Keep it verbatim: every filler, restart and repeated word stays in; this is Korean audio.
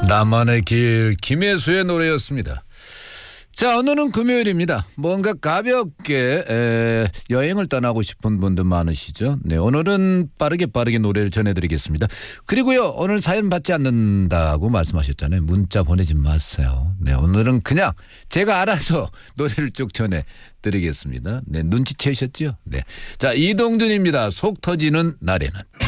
나만의 길 김혜수의 노래였습니다. 자, 오늘은 금요일입니다. 뭔가 가볍게 에, 여행을 떠나고 싶은 분들 많으시죠. 네, 오늘은 빠르게 빠르게 노래를 전해드리겠습니다. 그리고요, 오늘 사연 받지 않는다고 말씀하셨잖아요. 문자 보내지 마세요. 네, 오늘은 그냥 제가 알아서 노래를 쭉 전해드리겠습니다. 네, 눈치채셨죠? 네, 자, 이동준입니다. 속 터지는 날에는.